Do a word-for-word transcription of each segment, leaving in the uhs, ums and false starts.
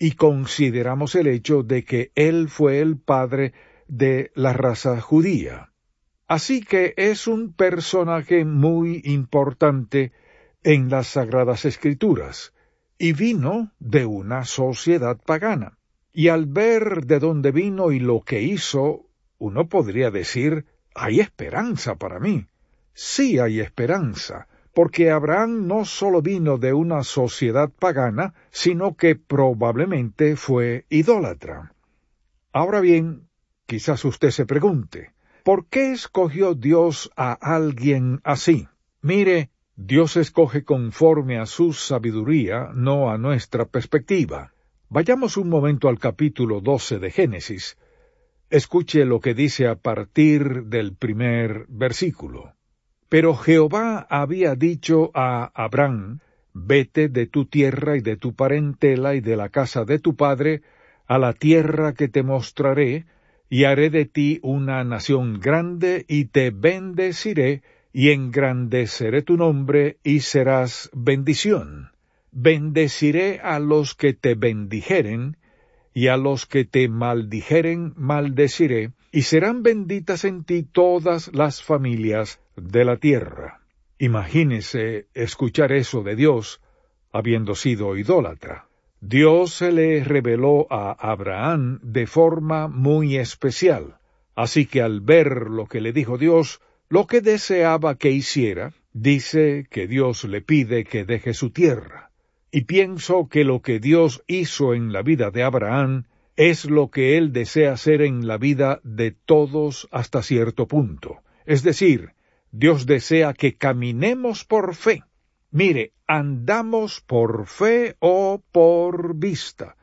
y consideramos el hecho de que él fue el padre de la raza judía. Así que es un personaje muy importante en las Sagradas Escrituras, y vino de una sociedad pagana. Y al ver de dónde vino y lo que hizo, uno podría decir, hay esperanza para mí. Sí hay esperanza, porque Abraham no solo vino de una sociedad pagana, sino que probablemente fue idólatra. Ahora bien, quizás usted se pregunte, ¿por qué escogió Dios a alguien así? Mire, Dios escoge conforme a su sabiduría, no a nuestra perspectiva. Vayamos un momento al capítulo doce de Génesis. Escuche lo que dice a partir del primer versículo. Pero Jehová había dicho a Abraham, vete de tu tierra y de tu parentela y de la casa de tu padre, a la tierra que te mostraré, y haré de ti una nación grande, y te bendeciré, y engrandeceré tu nombre, y serás bendición. Bendeciré a los que te bendijeren, y a los que te maldijeren maldeciré, y serán benditas en ti todas las familias de la tierra. Imagínese escuchar eso de Dios, habiendo sido idólatra. Dios se le reveló a Abraham de forma muy especial, así que al ver lo que le dijo Dios, lo que deseaba que hiciera, dice que Dios le pide que deje su tierra. Y pienso que lo que Dios hizo en la vida de Abraham es lo que Él desea hacer en la vida de todos hasta cierto punto. Es decir, Dios desea que caminemos por fe. Mire, andamos por fe o por vista.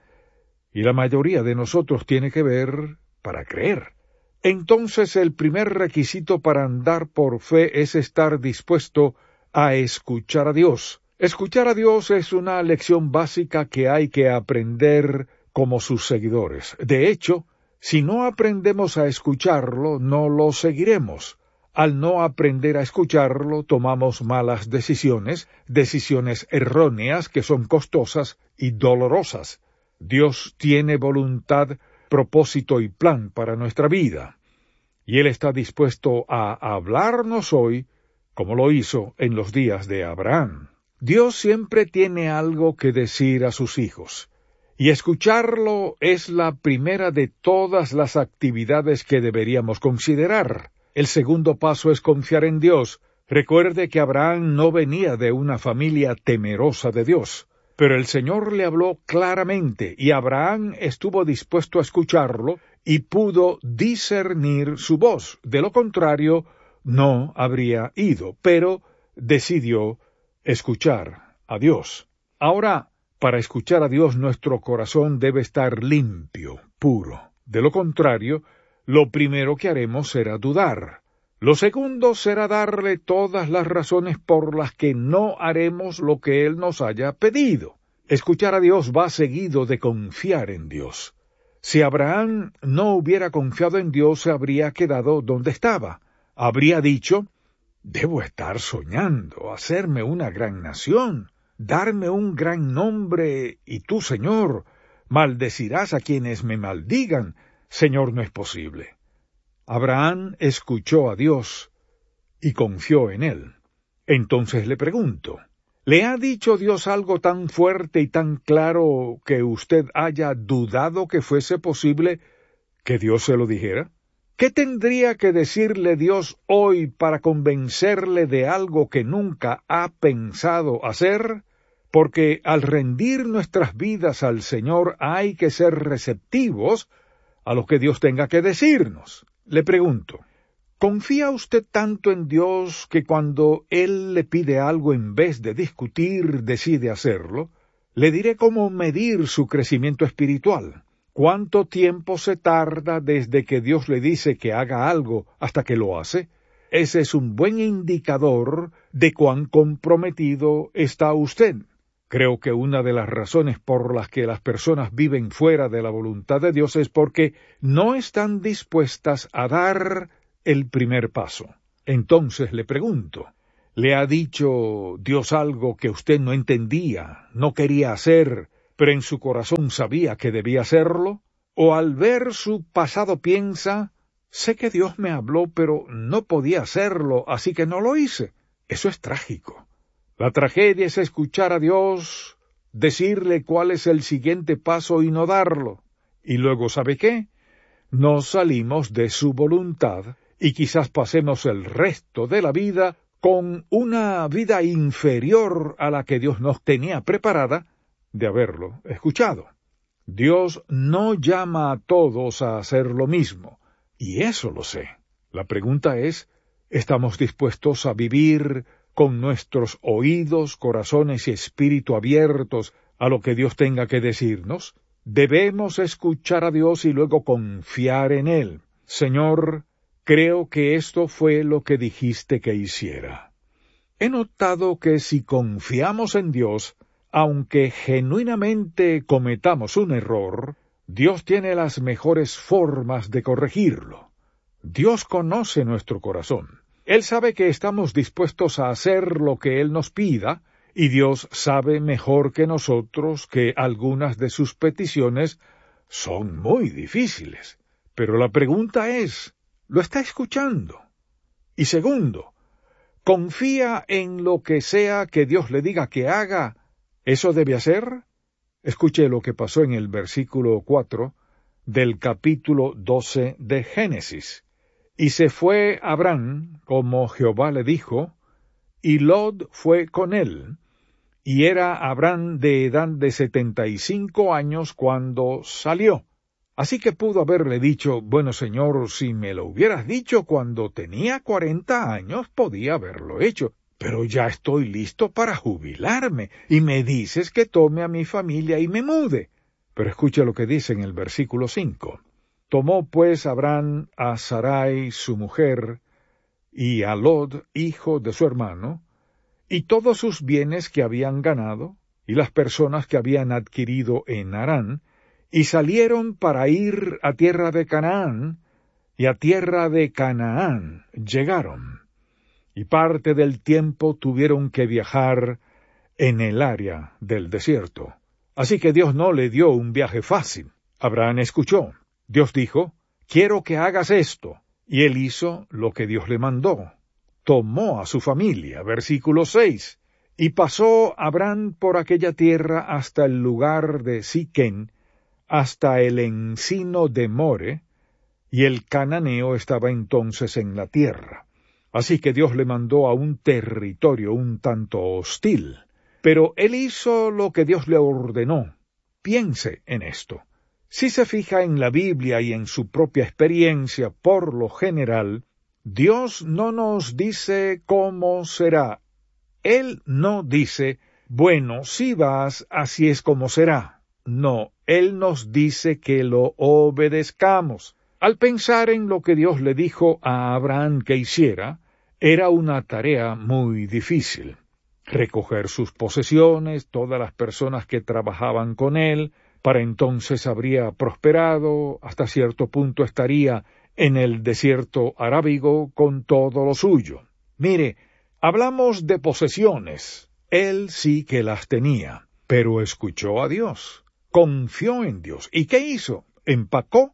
Y la mayoría de nosotros tiene que ver para creer. Entonces el primer requisito para andar por fe es estar dispuesto a escuchar a Dios. Escuchar a Dios es una lección básica que hay que aprender como sus seguidores. De hecho, si no aprendemos a escucharlo, no lo seguiremos. Al no aprender a escucharlo, tomamos malas decisiones, decisiones erróneas que son costosas y dolorosas. Dios tiene voluntad, propósito y plan para nuestra vida. Y Él está dispuesto a hablarnos hoy, como lo hizo en los días de Abraham. Dios siempre tiene algo que decir a sus hijos, y escucharlo es la primera de todas las actividades que deberíamos considerar. El segundo paso es confiar en Dios. Recuerde que Abraham no venía de una familia temerosa de Dios, pero el Señor le habló claramente, y Abraham estuvo dispuesto a escucharlo, y pudo discernir su voz. De lo contrario, no habría ido, pero decidió escuchar a Dios. Ahora, para escuchar a Dios, nuestro corazón debe estar limpio, puro. De lo contrario, lo primero que haremos será dudar. Lo segundo será darle todas las razones por las que no haremos lo que Él nos haya pedido. Escuchar a Dios va seguido de confiar en Dios. Si Abraham no hubiera confiado en Dios, se habría quedado donde estaba. Habría dicho, debo estar soñando, hacerme una gran nación, darme un gran nombre, y tú, Señor, maldecirás a quienes me maldigan. Señor, no es posible. Abraham escuchó a Dios y confió en Él. Entonces le pregunto, ¿le ha dicho Dios algo tan fuerte y tan claro que usted haya dudado que fuese posible que Dios se lo dijera? ¿Qué tendría que decirle Dios hoy para convencerle de algo que nunca ha pensado hacer? Porque al rendir nuestras vidas al Señor hay que ser receptivos a lo que Dios tenga que decirnos. Le pregunto, ¿confía usted tanto en Dios que cuando Él le pide algo, en vez de discutir, decide hacerlo? Le diré cómo medir su crecimiento espiritual. ¿Cuánto tiempo se tarda desde que Dios le dice que haga algo hasta que lo hace? Ese es un buen indicador de cuán comprometido está usted. Creo que una de las razones por las que las personas viven fuera de la voluntad de Dios es porque no están dispuestas a dar el primer paso. Entonces le pregunto, ¿le ha dicho Dios algo que usted no entendía, no quería hacer, pero en su corazón sabía que debía hacerlo, o al ver su pasado piensa, sé que Dios me habló, pero no podía hacerlo, así que no lo hice. Eso es trágico. La tragedia es escuchar a Dios, decirle cuál es el siguiente paso y no darlo. Y luego, ¿sabe qué? Nos salimos de su voluntad y quizás pasemos el resto de la vida con una vida inferior a la que Dios nos tenía preparada de haberlo escuchado. Dios no llama a todos a hacer lo mismo, y eso lo sé. La pregunta es, ¿estamos dispuestos a vivir con nuestros oídos, corazones y espíritu abiertos a lo que Dios tenga que decirnos? Debemos escuchar a Dios y luego confiar en Él. Señor, creo que esto fue lo que dijiste que hiciera. He notado que si confiamos en Dios, aunque genuinamente cometamos un error, Dios tiene las mejores formas de corregirlo. Dios conoce nuestro corazón. Él sabe que estamos dispuestos a hacer lo que Él nos pida, y Dios sabe mejor que nosotros que algunas de sus peticiones son muy difíciles. Pero la pregunta es, ¿lo está escuchando? Y segundo, ¿confía en lo que sea que Dios le diga que haga? ¿Eso debe hacer? Escuche lo que pasó en el versículo cuatro del capítulo doce de Génesis. Y se fue Abraham, como Jehová le dijo, y Lot fue con él, y era Abraham de edad de setenta y cinco años cuando salió. Así que pudo haberle dicho, bueno, Señor, si me lo hubieras dicho cuando tenía cuarenta años, podía haberlo hecho, pero ya estoy listo para jubilarme, y me dices que tome a mi familia y me mude. Pero escuche lo que dice en el versículo cinco. Tomó pues Abraham a Sarai su mujer, y a Lot, hijo de su hermano, y todos sus bienes que habían ganado, y las personas que habían adquirido en Harán, y salieron para ir a tierra de Canaán, y a tierra de Canaán llegaron, y parte del tiempo tuvieron que viajar en el área del desierto. Así que Dios no le dio un viaje fácil. Abraham escuchó. Dios dijo, quiero que hagas esto, y él hizo lo que Dios le mandó. Tomó a su familia, versículo seis, y pasó Abraham por aquella tierra hasta el lugar de Siquén, hasta el encino de More, y el cananeo estaba entonces en la tierra. Así que Dios le mandó a un territorio un tanto hostil, pero él hizo lo que Dios le ordenó. Piense en esto. Si se fija en la Biblia y en su propia experiencia, por lo general, Dios no nos dice cómo será. Él no dice, bueno, si vas, así es como será. No, Él nos dice que lo obedezcamos. Al pensar en lo que Dios le dijo a Abraham que hiciera, era una tarea muy difícil. Recoger sus posesiones, todas las personas que trabajaban con él, para entonces habría prosperado, hasta cierto punto estaría en el desierto arábigo con todo lo suyo. Mire, hablamos de posesiones. Él sí que las tenía, pero escuchó a Dios, confió en Dios. ¿Y qué hizo? Empacó.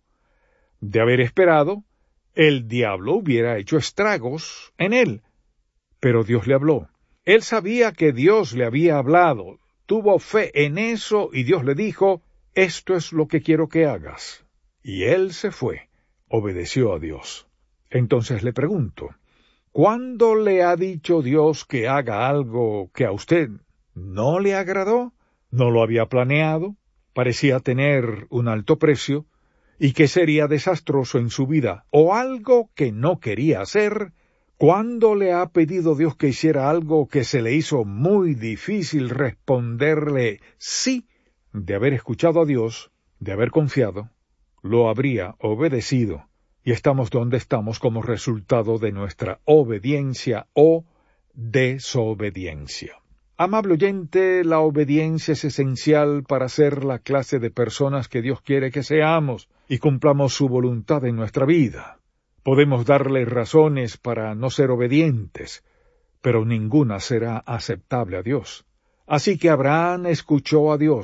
De haber esperado, el diablo hubiera hecho estragos en él. Pero Dios le habló. Él sabía que Dios le había hablado, tuvo fe en eso y Dios le dijo, esto es lo que quiero que hagas. Y él se fue, obedeció a Dios. Entonces le pregunto, ¿cuándo le ha dicho Dios que haga algo que a usted no le agradó? ¿No lo había planeado? Parecía tener un alto precio y que sería desastroso en su vida, o algo que no quería hacer. ¿Cuándo le ha pedido Dios que hiciera algo que se le hizo muy difícil responderle sí? De haber escuchado a Dios, de haber confiado, lo habría obedecido, y estamos donde estamos como resultado de nuestra obediencia o desobediencia. Amable oyente, la obediencia es esencial para ser la clase de personas que Dios quiere que seamos y cumplamos su voluntad en nuestra vida. Podemos darle razones para no ser obedientes, pero ninguna será aceptable a Dios. Así que Abraham escuchó a Dios,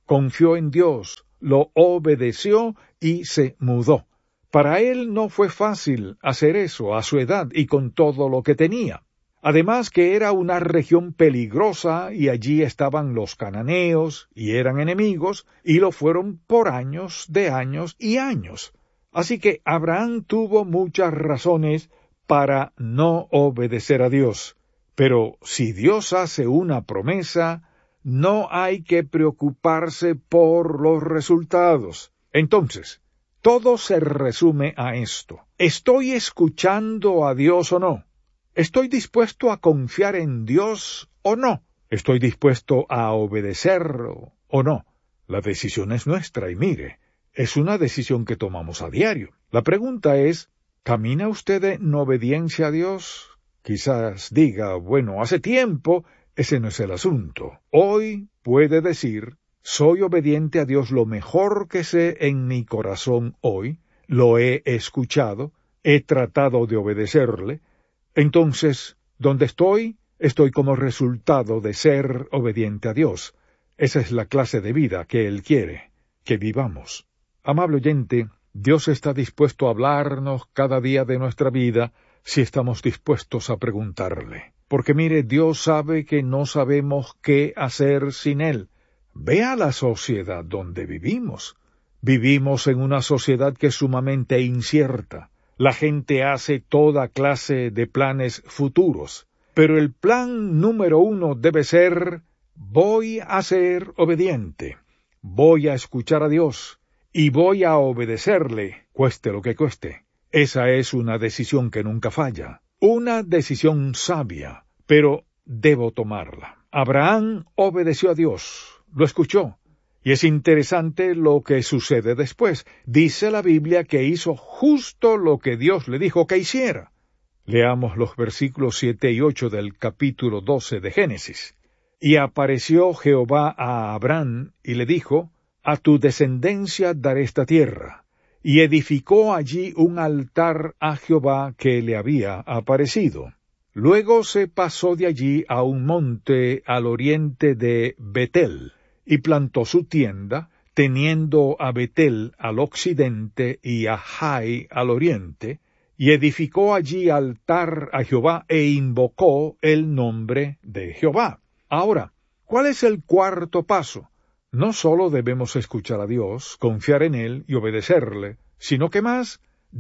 confió en Dios, lo obedeció y se mudó. Para él no fue fácil hacer eso a su edad y con todo lo que tenía. Además que era una región peligrosa y allí estaban los cananeos y eran enemigos y lo fueron por años de años y años. Así que Abraham tuvo muchas razones para no obedecer a Dios. Pero si Dios hace una promesa, no hay que preocuparse por los resultados. Entonces, todo se resume a esto. ¿Estoy escuchando a Dios o no? ¿Estoy dispuesto a confiar en Dios o no? ¿Estoy dispuesto a obedecerlo o no? La decisión es nuestra y mire, es una decisión que tomamos a diario. La pregunta es, ¿camina usted en obediencia a Dios? Quizás diga, bueno, hace tiempo, ese no es el asunto. Hoy puede decir, soy obediente a Dios lo mejor que sé en mi corazón hoy, lo he escuchado, he tratado de obedecerle. Entonces, ¿dónde estoy? Estoy como resultado de ser obediente a Dios. Esa es la clase de vida que Él quiere, que vivamos. Amable oyente, Dios está dispuesto a hablarnos cada día de nuestra vida si estamos dispuestos a preguntarle. Porque mire, Dios sabe que no sabemos qué hacer sin Él. Vea la sociedad donde vivimos. Vivimos en una sociedad que es sumamente incierta. La gente hace toda clase de planes futuros, pero el plan número uno debe ser, voy a ser obediente, voy a escuchar a Dios y voy a obedecerle, cueste lo que cueste. Esa es una decisión que nunca falla, una decisión sabia, pero debo tomarla. Abraham obedeció a Dios, lo escuchó. Y es interesante lo que sucede después. Dice la Biblia que hizo justo lo que Dios le dijo que hiciera. Leamos los versículos siete y ocho del capítulo doce de Génesis. Y apareció Jehová a Abraham y le dijo, a tu descendencia daré esta tierra. Y edificó allí un altar a Jehová que le había aparecido. Luego se pasó de allí a un monte al oriente de Betel, y plantó su tienda, teniendo a Betel al occidente y a Jai al oriente, y edificó allí altar a Jehová e invocó el nombre de Jehová. Ahora, ¿cuál es el cuarto paso? No solo debemos escuchar a Dios, confiar en Él y obedecerle, sino que más,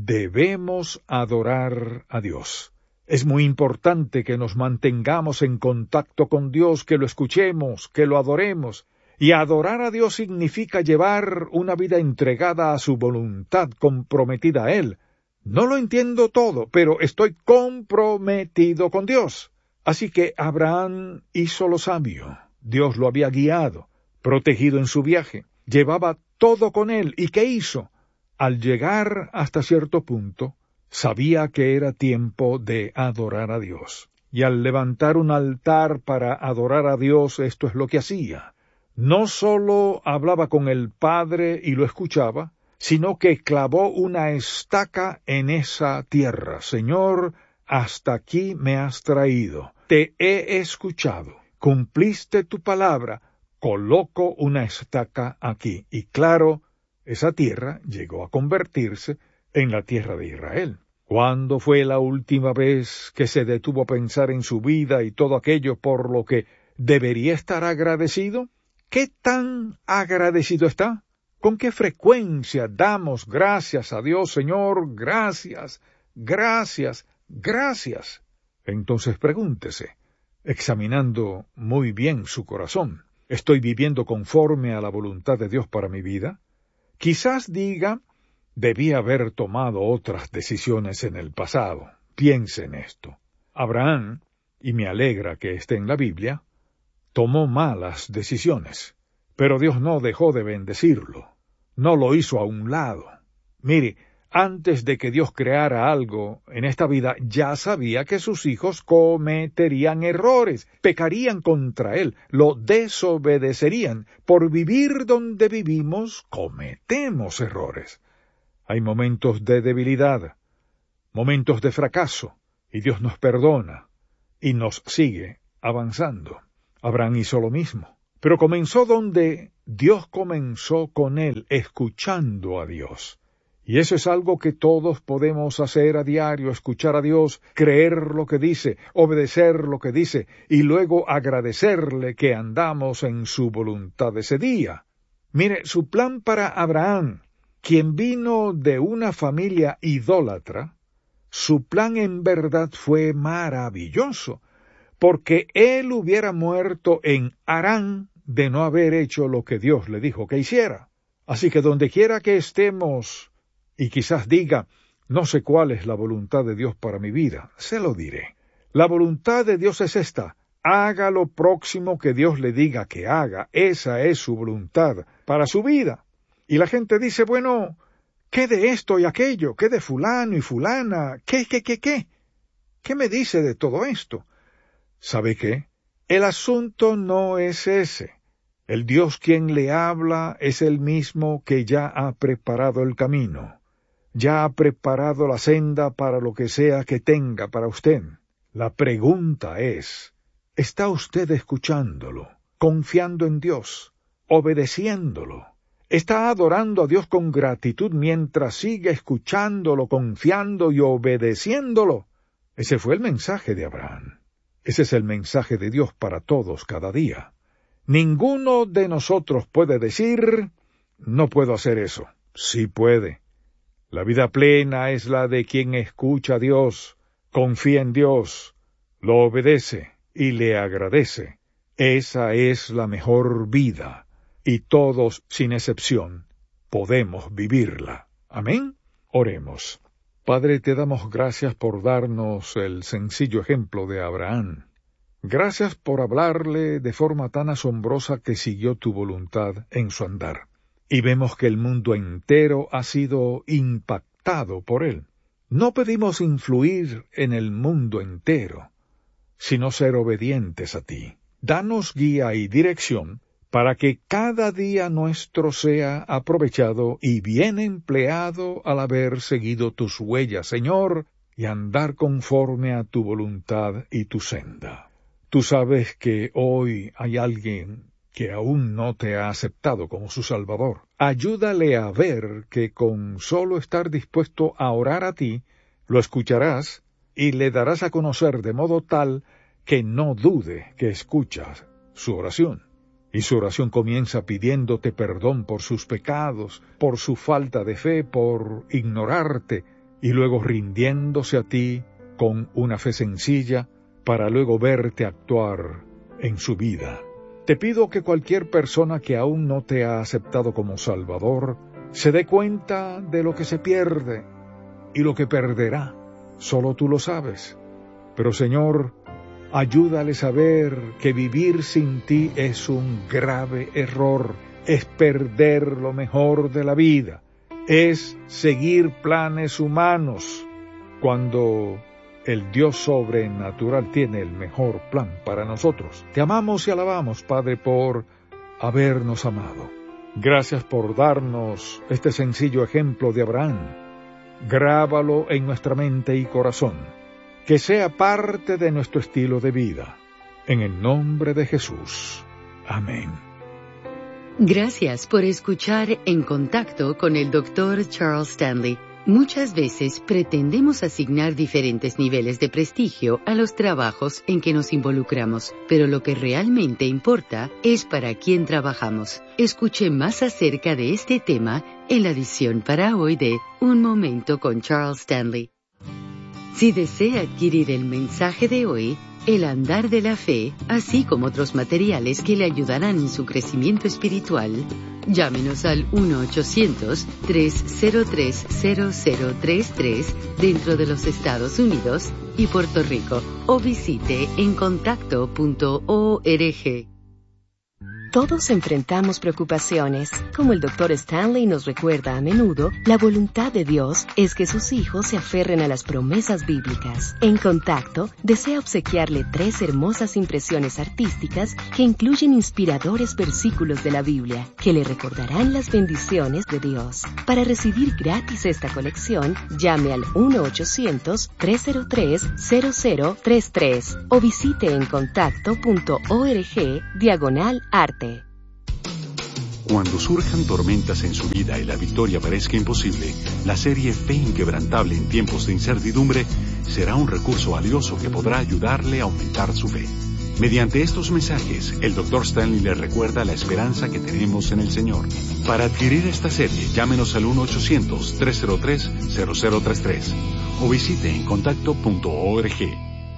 debemos adorar a Dios. Es muy importante que nos mantengamos en contacto con Dios, que lo escuchemos, que lo adoremos. Y adorar a Dios significa llevar una vida entregada a su voluntad, comprometida a Él. No lo entiendo todo, pero estoy comprometido con Dios. Así que Abraham hizo lo sabio. Dios lo había guiado, protegido en su viaje. Llevaba todo con él. ¿Y qué hizo? Al llegar hasta cierto punto, sabía que era tiempo de adorar a Dios. Y al levantar un altar para adorar a Dios, esto es lo que hacía. No solo hablaba con el Padre y lo escuchaba, sino que clavó una estaca en esa tierra. Señor, hasta aquí me has traído. Te he escuchado. Cumpliste tu palabra. Coloco una estaca aquí. Y claro, esa tierra llegó a convertirse en la tierra de Israel. ¿Cuándo fue la última vez que se detuvo a pensar en su vida y todo aquello por lo que debería estar agradecido? ¿Qué tan agradecido está? ¿Con qué frecuencia damos gracias a Dios, Señor? Gracias, gracias, gracias. Entonces pregúntese, examinando muy bien su corazón, ¿estoy viviendo conforme a la voluntad de Dios para mi vida? Quizás diga, debí haber tomado otras decisiones en el pasado. Piense en esto. Abraham, y me alegra que esté en la Biblia, tomó malas decisiones, pero Dios no dejó de bendecirlo, no lo hizo a un lado. Mire, antes de que Dios creara algo en esta vida, ya sabía que sus hijos cometerían errores, pecarían contra Él, lo desobedecerían. Por vivir donde vivimos, cometemos errores. Hay momentos de debilidad, momentos de fracaso, y Dios nos perdona y nos sigue avanzando. Abraham hizo lo mismo, Pero comenzó donde Dios comenzó con él, escuchando a Dios. Y eso es algo que todos podemos hacer a diario, escuchar a Dios, creer lo que dice, obedecer lo que dice, y luego agradecerle que andamos en su voluntad ese día. Mire, su plan para Abraham, quien vino de una familia idólatra, su plan en verdad fue maravilloso, porque él hubiera muerto en Harán de no haber hecho lo que Dios le dijo que hiciera. Así que donde quiera que estemos, y quizás diga, no sé cuál es la voluntad de Dios para mi vida, se lo diré. La voluntad de Dios es esta: haga lo próximo que Dios le diga que haga, esa es su voluntad para su vida. Y la gente dice, bueno, ¿qué de esto y aquello? ¿Qué de fulano y fulana? ¿Qué, qué, qué, qué? ¿Qué me dice de todo esto? ¿Sabe qué? El asunto no es ese. El Dios quien le habla es el mismo que ya ha preparado el camino. Ya ha preparado la senda para lo que sea que tenga para usted. La pregunta es, ¿está usted escuchándolo, confiando en Dios, obedeciéndolo? ¿Está adorando a Dios con gratitud mientras sigue escuchándolo, confiando y obedeciéndolo? Ese fue el mensaje de Abraham. Ese es el mensaje de Dios para todos cada día. Ninguno de nosotros puede decir, no puedo hacer eso. Sí puede. La vida plena es la de quien escucha a Dios, confía en Dios, lo obedece y le agradece. Esa es la mejor vida, y todos, sin excepción, podemos vivirla. Amén. Oremos. Padre, te damos gracias por darnos el sencillo ejemplo de Abraham. Gracias por hablarle de forma tan asombrosa que siguió tu voluntad en su andar. Y vemos que el mundo entero ha sido impactado por él. No pedimos influir en el mundo entero, sino ser obedientes a ti. Danos guía y dirección para que cada día nuestro sea aprovechado y bien empleado al haber seguido tus huellas, Señor, y andar conforme a tu voluntad y tu senda. Tú sabes que hoy hay alguien que aún no te ha aceptado como su Salvador. Ayúdale a ver que con solo estar dispuesto a orar a ti, lo escucharás y le darás a conocer de modo tal que no dude que escuchas su oración. Y su oración comienza pidiéndote perdón por sus pecados, por su falta de fe, por ignorarte, y luego rindiéndose a ti con una fe sencilla, para luego verte actuar en su vida. Te pido que cualquier persona que aún no te ha aceptado como Salvador, se dé cuenta de lo que se pierde y lo que perderá. Solo tú lo sabes. Pero Señor, ayúdales a ver que vivir sin ti es un grave error, es perder lo mejor de la vida, es seguir planes humanos, cuando el Dios sobrenatural tiene el mejor plan para nosotros. Te amamos y alabamos, Padre, por habernos amado. Gracias por darnos este sencillo ejemplo de Abraham. Grábalo en nuestra mente y corazón, que sea parte de nuestro estilo de vida. En el nombre de Jesús. Amén. Gracias por escuchar En Contacto con el doctor Charles Stanley. Muchas veces pretendemos asignar diferentes niveles de prestigio a los trabajos en que nos involucramos, pero lo que realmente importa es para quién trabajamos. Escuche más acerca de este tema en la edición para hoy de Un Momento con Charles Stanley. Si desea adquirir el mensaje de hoy, El Andar de la Fe, así como otros materiales que le ayudarán en su crecimiento espiritual, llámenos al uno ochocientos, tres cero tres, cero cero tres tres dentro de los Estados Unidos y Puerto Rico o visite en contacto punto org. Todos enfrentamos preocupaciones. Como el doctor Stanley nos recuerda a menudo, la voluntad de Dios es que sus hijos se aferren a las promesas bíblicas. En Contacto, desea obsequiarle tres hermosas impresiones artísticas que incluyen inspiradores versículos de la Biblia, que le recordarán las bendiciones de Dios. Para recibir gratis esta colección, llame al uno ochocientos, tres cero tres, cero cero tres tres o visite en contacto punto org diagonal arte. suerte. Cuando surjan tormentas en su vida y la victoria parezca imposible, la serie Fe Inquebrantable en tiempos de incertidumbre será un recurso valioso que podrá ayudarle a aumentar su fe. Mediante estos mensajes, el doctor Stanley le recuerda la esperanza que tenemos en el Señor. Para adquirir esta serie, llámenos al uno ochocientos, tres cero tres, cero cero tres tres o visite encontacto punto org.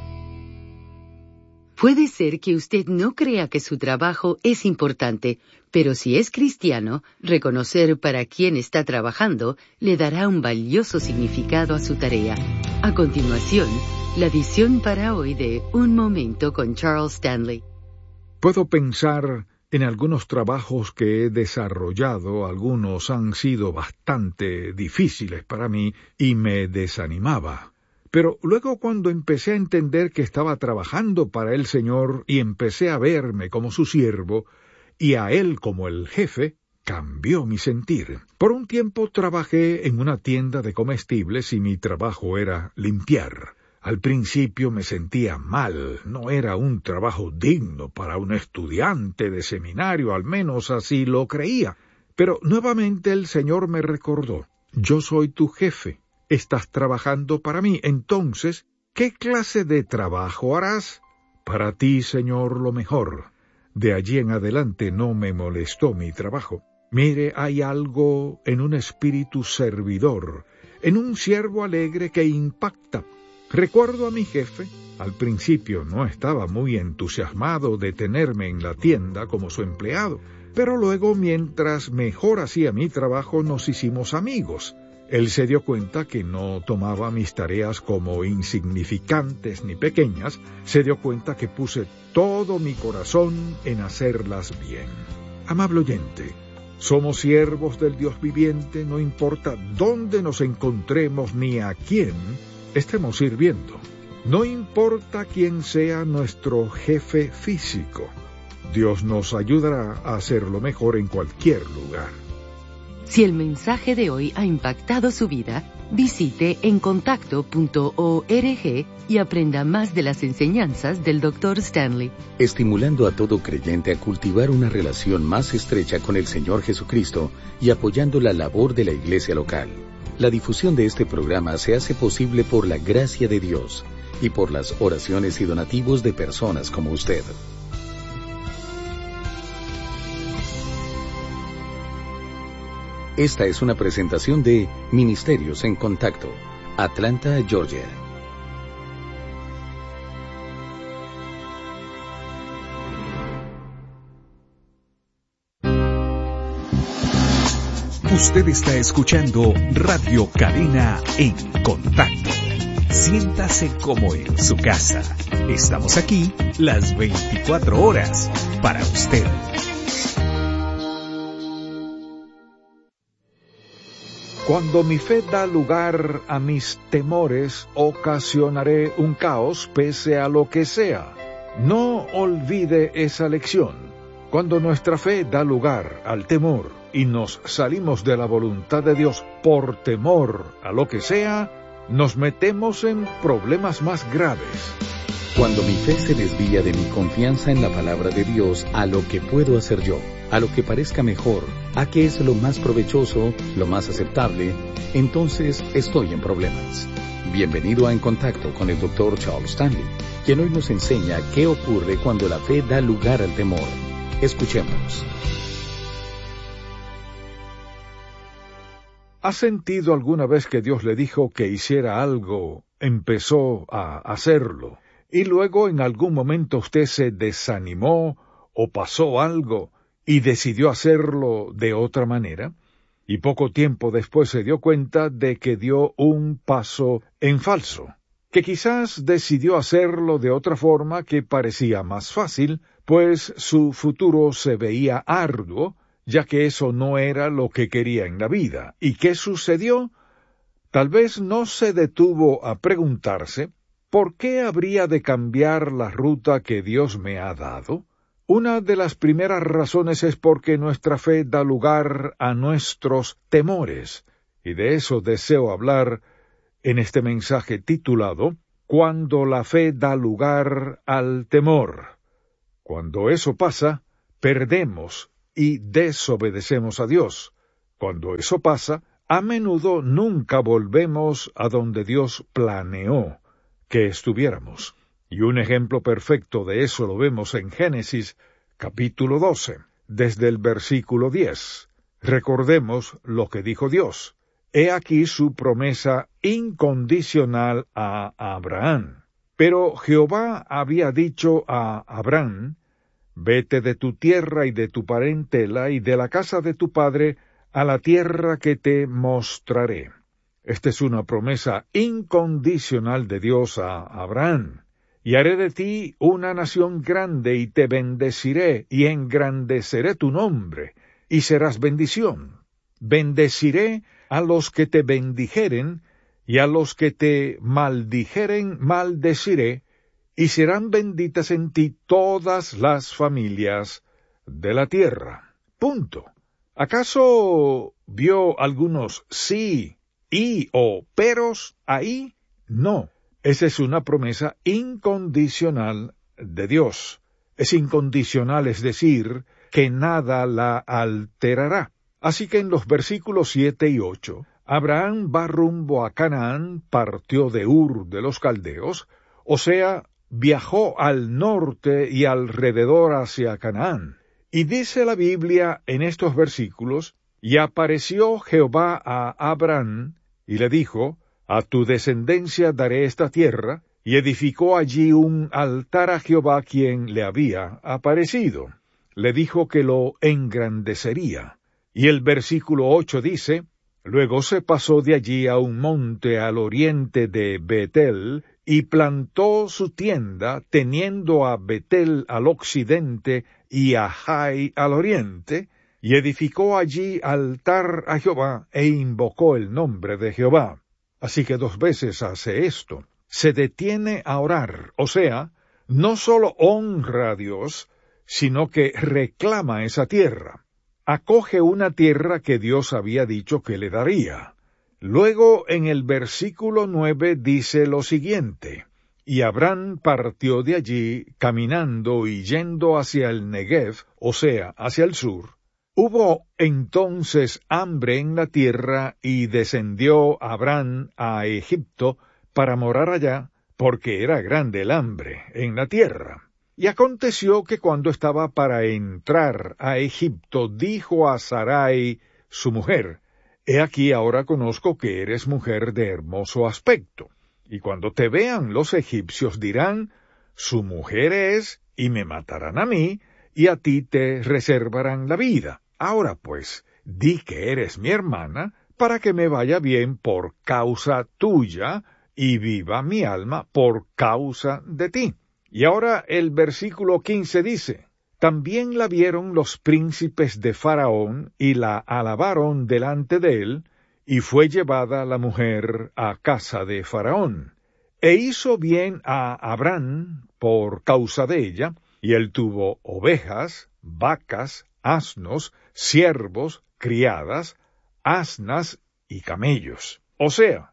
Puede ser que usted no crea que su trabajo es importante, pero si es cristiano, reconocer para quién está trabajando le dará un valioso significado a su tarea. A continuación, la visión para hoy de Un Momento con Charles Stanley. Puedo pensar en algunos trabajos que he desarrollado, algunos han sido bastante difíciles para mí y me desanimaba. Pero luego cuando empecé a entender que estaba trabajando para el Señor y empecé a verme como su siervo y a Él como el jefe, cambió mi sentir. Por un tiempo trabajé en una tienda de comestibles y mi trabajo era limpiar. Al principio me sentía mal, no era un trabajo digno para un estudiante de seminario, al menos así lo creía. Pero nuevamente el Señor me recordó, yo soy tu jefe. Estás trabajando para mí, entonces, ¿qué clase de trabajo harás? Para ti, Señor, lo mejor. De allí en adelante no me molestó mi trabajo. Mire, hay algo en un espíritu servidor, en un siervo alegre que impacta. Recuerdo a mi jefe, al principio no estaba muy entusiasmado de tenerme en la tienda como su empleado, pero luego, mientras mejor hacía mi trabajo, nos hicimos amigos. Él se dio cuenta que no tomaba mis tareas como insignificantes ni pequeñas, se dio cuenta que puse todo mi corazón en hacerlas bien. Amable oyente, somos siervos del Dios viviente, no importa dónde nos encontremos ni a quién estemos sirviendo. No importa quién sea nuestro jefe físico, Dios nos ayudará a hacerlo mejor en cualquier lugar. Si el mensaje de hoy ha impactado su vida, visite encontacto punto org y aprenda más de las enseñanzas del doctor Stanley. Estimulando a todo creyente a cultivar una relación más estrecha con el Señor Jesucristo y apoyando la labor de la iglesia local. La difusión de este programa se hace posible por la gracia de Dios y por las oraciones y donativos de personas como usted. Esta es una presentación de Ministerios en Contacto, Atlanta, Georgia. Usted está escuchando Radio Cadena en Contacto. Siéntase como en su casa. Estamos aquí las veinticuatro horas para usted. Cuando mi fe da lugar a mis temores, ocasionaré un caos pese a lo que sea. No olvide esa lección. Cuando nuestra fe da lugar al temor y nos salimos de la voluntad de Dios por temor a lo que sea, nos metemos en problemas más graves. Cuando mi fe se desvía de mi confianza en la palabra de Dios a lo que puedo hacer yo, a lo que parezca mejor, a qué es lo más provechoso, lo más aceptable, entonces estoy en problemas. Bienvenido a En Contacto con el doctor Charles Stanley, quien hoy nos enseña qué ocurre cuando la fe da lugar al temor. Escuchemos. ¿Ha sentido alguna vez que Dios le dijo que hiciera algo, empezó a hacerlo, y luego en algún momento usted se desanimó o pasó algo y decidió hacerlo de otra manera? Y poco tiempo después se dio cuenta de que dio un paso en falso, que quizás decidió hacerlo de otra forma que parecía más fácil, pues su futuro se veía arduo, ya que eso no era lo que quería en la vida. ¿Y qué sucedió? Tal vez no se detuvo a preguntarse, ¿por qué habría de cambiar la ruta que Dios me ha dado? Una de las primeras razones es porque nuestra fe da lugar a nuestros temores, y de eso deseo hablar en este mensaje titulado Cuando la fe da lugar al temor. Cuando eso pasa, perdemos y desobedecemos a Dios. Cuando eso pasa, a menudo nunca volvemos a donde Dios planeó que estuviéramos. Y un ejemplo perfecto de eso lo vemos en Génesis capítulo doce, desde el versículo diez. Recordemos lo que dijo Dios. He aquí su promesa incondicional a Abraham. Pero Jehová había dicho a Abraham, vete de tu tierra y de tu parentela y de la casa de tu padre a la tierra que te mostraré. Esta es una promesa incondicional de Dios a Abraham. Y haré de ti una nación grande y te bendeciré y engrandeceré tu nombre y serás bendición. Bendeciré a los que te bendijeren y a los que te maldijeren maldeciré, y serán benditas en ti todas las familias de la tierra. Punto. ¿Acaso vio algunos sí, y o peros ahí? No. Esa es una promesa incondicional de Dios. Es incondicional, es decir, que nada la alterará. Así que en los versículos siete y ocho, Abraham va rumbo a Canaán, partió de Ur de los Caldeos, o sea, viajó al norte y alrededor hacia Canaán. Y dice la Biblia en estos versículos, y apareció Jehová a Abraham, y le dijo, a tu descendencia daré esta tierra, y edificó allí un altar a Jehová quien le había aparecido. Le dijo que lo engrandecería. Y el versículo ocho dice, luego se pasó de allí a un monte al oriente de Betel, y plantó su tienda, teniendo a Betel al occidente y a Jai al oriente, y edificó allí altar a Jehová, e invocó el nombre de Jehová. Así que dos veces hace esto. Se detiene a orar, o sea, no solo honra a Dios, sino que reclama esa tierra. Acoge una tierra que Dios había dicho que le daría. Luego, en el versículo nueve dice lo siguiente, y Abraham partió de allí, caminando y yendo hacia el Negev, o sea, hacia el sur. Hubo entonces hambre en la tierra, y descendió Abraham a Egipto para morar allá, porque era grande el hambre en la tierra. Y aconteció que cuando estaba para entrar a Egipto, dijo a Sarai, su mujer, he aquí ahora conozco que eres mujer de hermoso aspecto, y cuando te vean los egipcios dirán, su mujer es, y me matarán a mí, y a ti te reservarán la vida. Ahora pues, di que eres mi hermana, para que me vaya bien por causa tuya, y viva mi alma por causa de ti. Y ahora el versículo quince dice, también la vieron los príncipes de Faraón, y la alabaron delante de él, y fue llevada la mujer a casa de Faraón. E hizo bien a Abraham por causa de ella, y él tuvo ovejas, vacas, asnos, siervos, criadas, asnas y camellos. O sea,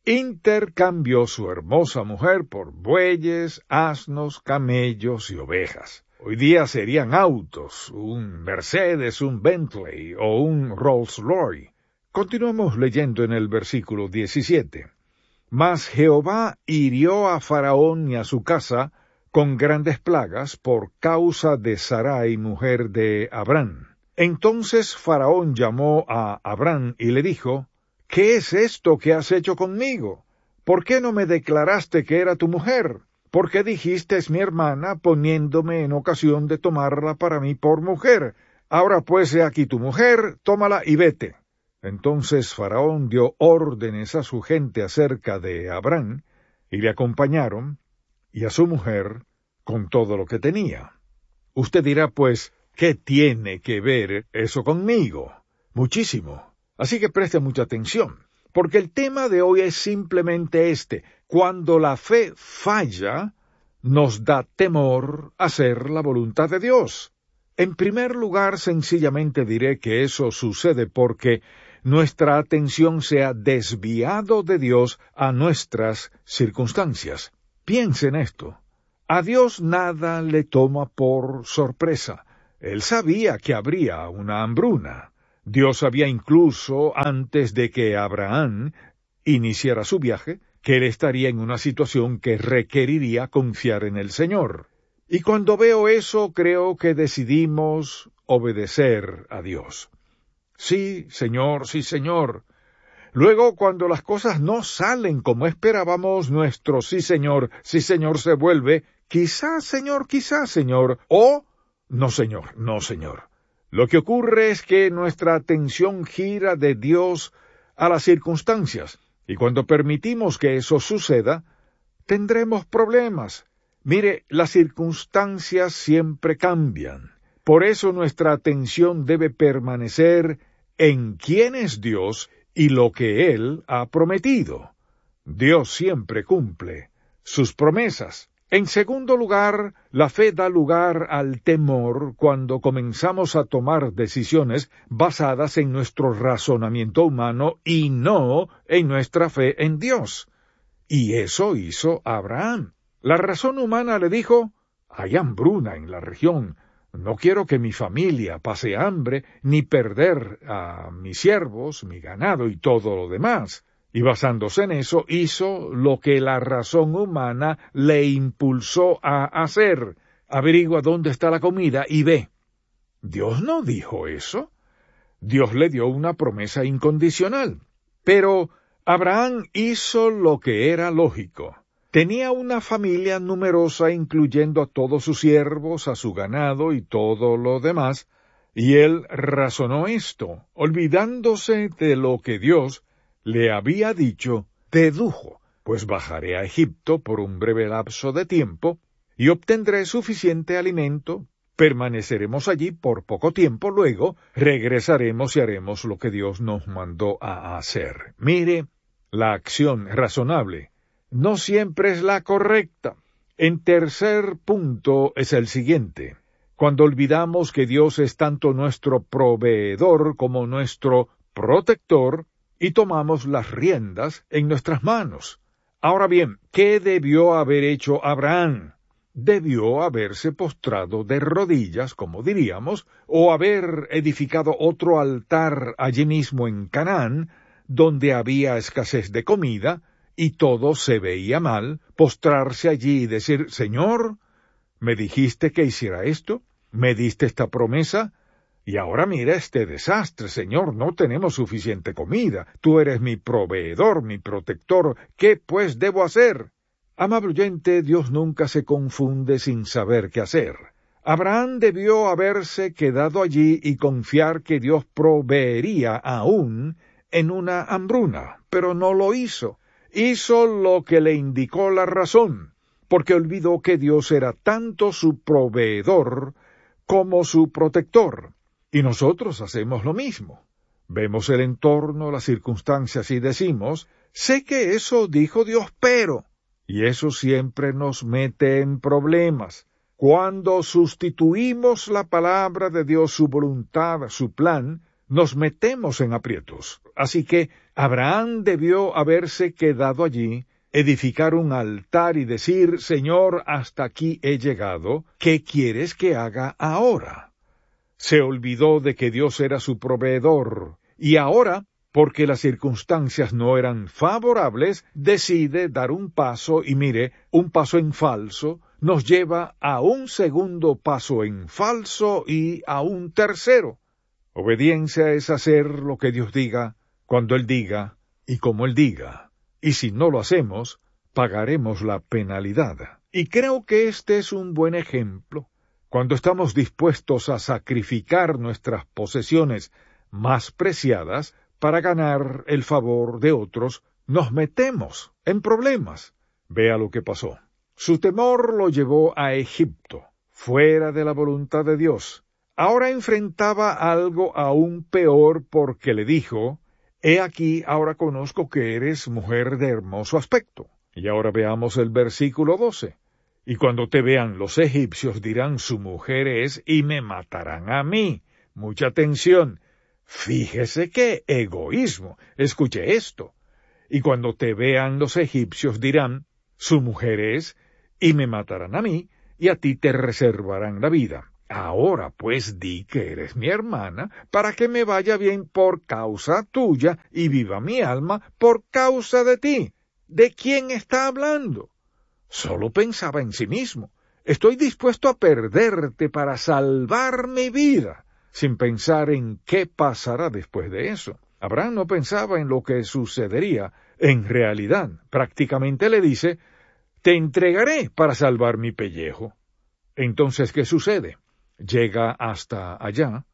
intercambió su hermosa mujer por bueyes, asnos, camellos y ovejas. Hoy día serían autos, un Mercedes, un Bentley o un Rolls-Royce. Continuamos leyendo en el versículo diecisiete. Mas Jehová hirió a Faraón y a su casa con grandes plagas por causa de Sarai, mujer de Abraham. Entonces Faraón llamó a Abraham y le dijo, ¿qué es esto que has hecho conmigo? ¿Por qué no me declaraste que era tu mujer? ¿Por qué dijiste es mi hermana, poniéndome en ocasión de tomarla para mí por mujer? Ahora pues he aquí tu mujer, tómala y vete. Entonces Faraón dio órdenes a su gente acerca de Abraham, y le acompañaron, y a su mujer, con todo lo que tenía. Usted dirá, pues, ¿qué tiene que ver eso conmigo? Muchísimo. Así que preste mucha atención, porque el tema de hoy es simplemente este. Cuando la fe falla, nos da temor hacer la voluntad de Dios. En primer lugar, sencillamente diré que eso sucede porque nuestra atención se ha desviado de Dios a nuestras circunstancias. Piense en esto. A Dios nada le toma por sorpresa. Él sabía que habría una hambruna. Dios sabía incluso, antes de que Abraham iniciara su viaje, que él estaría en una situación que requeriría confiar en el Señor. Y cuando veo eso, creo que decidimos obedecer a Dios. Sí, Señor, sí, Señor. Luego, cuando las cosas no salen como esperábamos, nuestro sí, Señor, sí, Señor se vuelve, quizás, Señor, quizás, Señor, o no, Señor, no, Señor. Lo que ocurre es que nuestra atención gira de Dios a las circunstancias, y cuando permitimos que eso suceda, tendremos problemas. Mire, las circunstancias siempre cambian. Por eso nuestra atención debe permanecer en quién es Dios y lo que Él ha prometido. Dios siempre cumple sus promesas. En segundo lugar, la fe da lugar al temor cuando comenzamos a tomar decisiones basadas en nuestro razonamiento humano y no en nuestra fe en Dios. Y eso hizo Abraham. La razón humana le dijo, hay hambruna en la región, no quiero que mi familia pase hambre, ni perder a mis siervos, mi ganado y todo lo demás. Y basándose en eso, hizo lo que la razón humana le impulsó a hacer. Averigua dónde está la comida y ve. Dios no dijo eso. Dios le dio una promesa incondicional. Pero Abraham hizo lo que era lógico. Tenía una familia numerosa, incluyendo a todos sus siervos, a su ganado y todo lo demás, y él razonó esto, olvidándose de lo que Dios le había dicho, dedujo, pues bajaré a Egipto por un breve lapso de tiempo, y obtendré suficiente alimento, permaneceremos allí por poco tiempo, luego regresaremos y haremos lo que Dios nos mandó a hacer. Mire, la acción razonable no siempre es la correcta. En tercer punto es el siguiente. Cuando olvidamos que Dios es tanto nuestro proveedor como nuestro protector, y tomamos las riendas en nuestras manos. Ahora bien, ¿qué debió haber hecho Abraham? Debió haberse postrado de rodillas, como diríamos, o haber edificado otro altar allí mismo en Canaán, donde había escasez de comida, y todo se veía mal, postrarse allí y decir, Señor, ¿me dijiste que hiciera esto? ¿Me diste esta promesa? Y ahora mira este desastre, Señor, no tenemos suficiente comida. Tú eres mi proveedor, mi protector. ¿Qué pues debo hacer? Amable oyente, Dios nunca se confunde sin saber qué hacer. Abraham debió haberse quedado allí y confiar que Dios proveería aún en una hambruna, pero no lo hizo. Hizo lo que le indicó la razón, porque olvidó que Dios era tanto su proveedor como su protector. Y nosotros hacemos lo mismo. Vemos el entorno, las circunstancias y decimos, sé que eso dijo Dios, pero... Y eso siempre nos mete en problemas. Cuando sustituimos la palabra de Dios, su voluntad, su plan, nos metemos en aprietos. Así que Abraham debió haberse quedado allí, edificar un altar y decir, Señor, hasta aquí he llegado, ¿qué quieres que haga ahora? Se olvidó de que Dios era su proveedor, y ahora, porque las circunstancias no eran favorables, decide dar un paso, y mire, un paso en falso nos lleva a un segundo paso en falso y a un tercero. Obediencia es hacer lo que Dios diga, cuando Él diga, y como Él diga. Y si no lo hacemos, pagaremos la penalidad. Y creo que este es un buen ejemplo. Cuando estamos dispuestos a sacrificar nuestras posesiones más preciadas para ganar el favor de otros, nos metemos en problemas. Vea lo que pasó. Su temor lo llevó a Egipto, fuera de la voluntad de Dios. Ahora enfrentaba algo aún peor porque le dijo, he aquí, ahora conozco que eres mujer de hermoso aspecto. Y ahora veamos el versículo doce. Y cuando te vean los egipcios dirán, su mujer es, y me matarán a mí. Mucha atención. Fíjese qué egoísmo. Escuche esto. Y cuando te vean los egipcios dirán, su mujer es, y me matarán a mí, y a ti te reservarán la vida. Ahora pues di que eres mi hermana, para que me vaya bien por causa tuya y viva mi alma por causa de ti. ¿De quién está hablando? Solo pensaba en sí mismo. Estoy dispuesto a perderte para salvar mi vida, sin pensar en qué pasará después de eso. Abraham no pensaba en lo que sucedería. En realidad, prácticamente le dice, te entregaré para salvar mi pellejo. Entonces, ¿qué sucede? Llega hasta allá.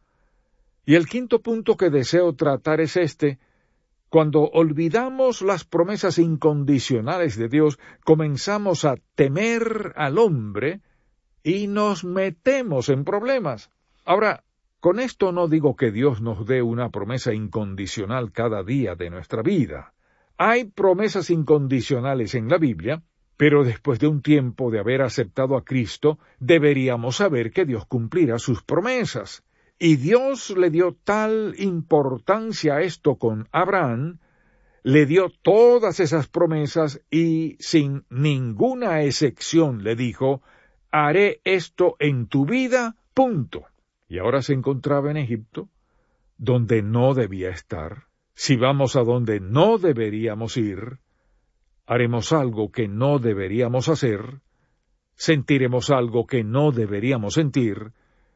Y el quinto punto que deseo tratar es este. Cuando olvidamos las promesas incondicionales de Dios, comenzamos a temer al hombre y nos metemos en problemas. Ahora, con esto no digo que Dios nos dé una promesa incondicional cada día de nuestra vida. Hay promesas incondicionales en la Biblia, pero después de un tiempo de haber aceptado a Cristo, deberíamos saber que Dios cumplirá sus promesas. Y Dios le dio tal importancia a esto con Abraham, le dio todas esas promesas y sin ninguna excepción le dijo, haré esto en tu vida, punto. Y ahora se encontraba en Egipto, donde no debía estar. Si vamos a donde no deberíamos ir, haremos algo que no deberíamos hacer, sentiremos algo que no deberíamos sentir,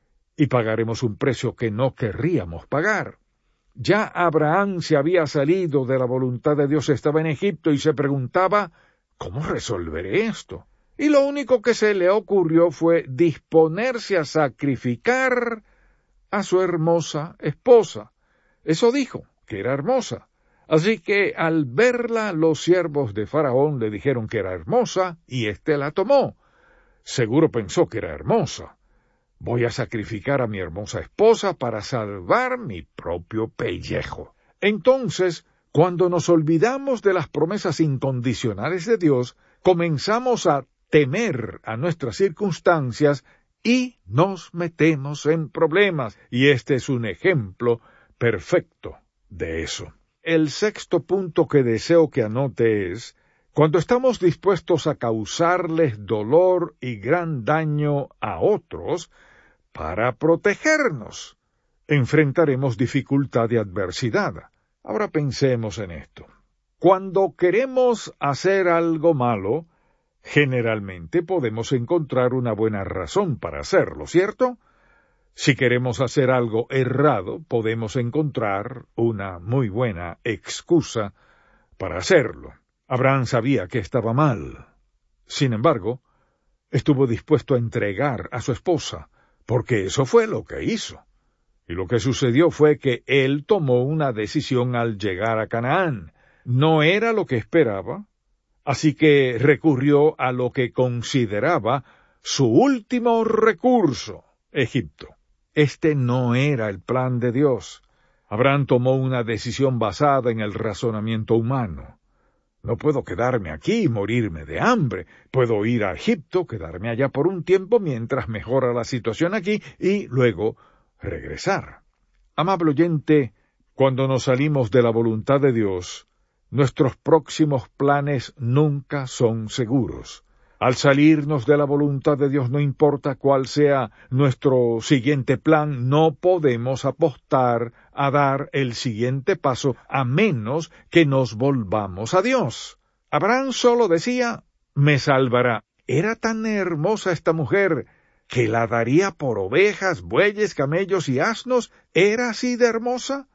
y pagaremos un precio que no querríamos pagar. Ya Abraham se había salido de la voluntad de Dios, estaba en Egipto y se preguntaba, ¿cómo resolveré esto? Y lo único que se le ocurrió fue disponerse a sacrificar a su hermosa esposa. Eso dijo, que era hermosa. Así que al verla, los siervos de Faraón le dijeron que era hermosa, y éste la tomó. Seguro pensó que era hermosa. Voy a sacrificar a mi hermosa esposa para salvar mi propio pellejo. Entonces, cuando nos olvidamos de las promesas incondicionales de Dios, comenzamos a temer a nuestras circunstancias y nos metemos en problemas. Y este es un ejemplo perfecto de eso. El sexto punto que deseo que anote es, cuando estamos dispuestos a causarles dolor y gran daño a otros para protegernos, enfrentaremos dificultad y adversidad. Ahora pensemos en esto. Cuando queremos hacer algo malo, generalmente podemos encontrar una buena razón para hacerlo, ¿cierto? Si queremos hacer algo errado, podemos encontrar una muy buena excusa para hacerlo. Abraham sabía que estaba mal. Sin embargo, estuvo dispuesto a entregar a su esposa, porque eso fue lo que hizo. Y lo que sucedió fue que él tomó una decisión al llegar a Canaán. No era lo que esperaba, así que recurrió a lo que consideraba su último recurso, Egipto. Este no era el plan de Dios. Abraham tomó una decisión basada en el razonamiento humano. No puedo quedarme aquí y morirme de hambre. Puedo ir a Egipto, quedarme allá por un tiempo mientras mejora la situación aquí y luego regresar. Amable oyente, cuando nos salimos de la voluntad de Dios, nuestros próximos planes nunca son seguros. Al salirnos de la voluntad de Dios, no importa cuál sea nuestro siguiente plan, no podemos apostar a dar el siguiente paso a menos que nos volvamos a Dios. Abraham solo decía, me salvará. Era tan hermosa esta mujer que la daría por ovejas, bueyes, camellos y asnos. ¿Era así de hermosa?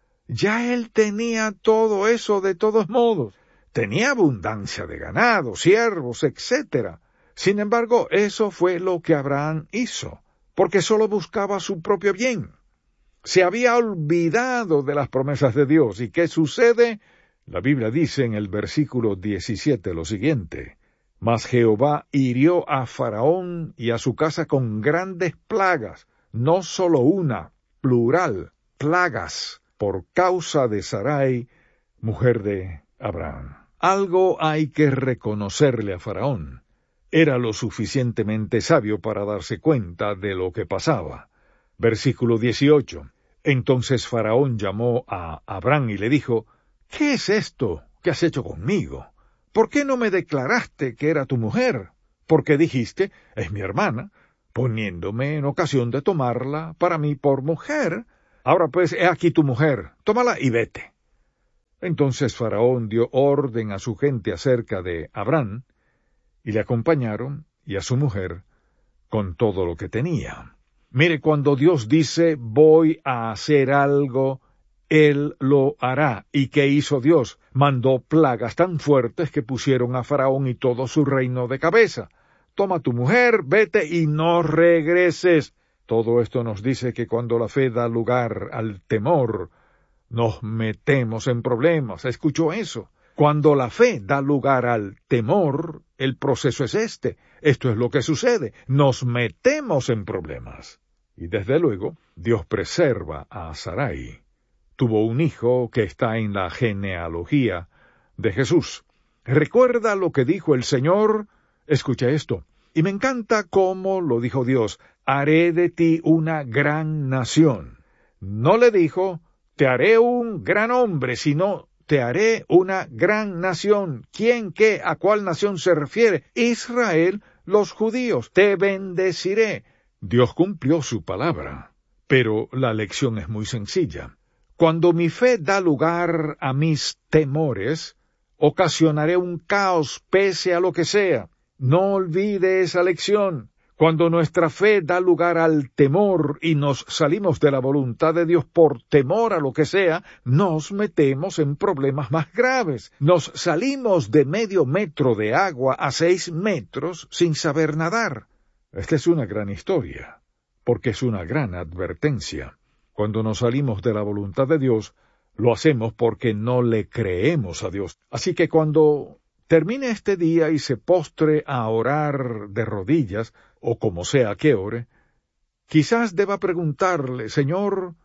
Ya él tenía todo eso de todos modos. Tenía abundancia de ganado, siervos, etcétera. Sin embargo, eso fue lo que Abraham hizo, porque solo buscaba su propio bien. Se había olvidado de las promesas de Dios. ¿Y qué sucede? La Biblia dice en el versículo diecisiete lo siguiente: Mas Jehová hirió a Faraón y a su casa con grandes plagas, no solo una, plural, plagas, por causa de Sarai, mujer de Abraham. Algo hay que reconocerle a Faraón. Era lo suficientemente sabio para darse cuenta de lo que pasaba. Versículo dieciocho. Entonces Faraón llamó a Abraham y le dijo, ¿qué es esto que has hecho conmigo? ¿Por qué no me declaraste que era tu mujer? Porque dijiste, es mi hermana. poniéndome en ocasión de tomarla para mí por mujer. Ahora pues, he aquí tu mujer, tómala y vete. Entonces Faraón dio orden a su gente acerca de Abrán, y le acompañaron, y a su mujer, con todo lo que tenía. Mire, cuando Dios dice, voy a hacer algo, Él lo hará. ¿Y qué hizo Dios? Mandó plagas tan fuertes que pusieron a Faraón y todo su reino de cabeza. Toma tu mujer, vete y no regreses. Todo esto nos dice que cuando la fe da lugar al temor, nos metemos en problemas. ¿Escuchó eso? Cuando la fe da lugar al temor, el proceso es este. Esto es lo que sucede. Nos metemos en problemas. Y desde luego, Dios preserva a Sarai. Tuvo un hijo que está en la genealogía de Jesús. ¿Recuerda lo que dijo el Señor? Escucha esto. Y me encanta cómo lo dijo Dios. Haré de ti una gran nación. No le dijo, te haré un gran hombre, sino te haré una gran nación. ¿Quién, qué, a cuál nación se refiere? Israel, los judíos. Te bendeciré. Dios cumplió su palabra. Pero la lección es muy sencilla. Cuando mi fe da lugar a mis temores, ocasionaré un caos pese a lo que sea. No olvide esa lección. Cuando nuestra fe da lugar al temor y nos salimos de la voluntad de Dios por temor a lo que sea, nos metemos en problemas más graves. Nos salimos de medio metro de agua a seis metros sin saber nadar. Esta es una gran historia, porque es una gran advertencia. Cuando nos salimos de la voluntad de Dios, lo hacemos porque no le creemos a Dios. Así que cuando termine este día y se postre a orar de rodillas, o como sea que ore, quizás deba preguntarle, Señor,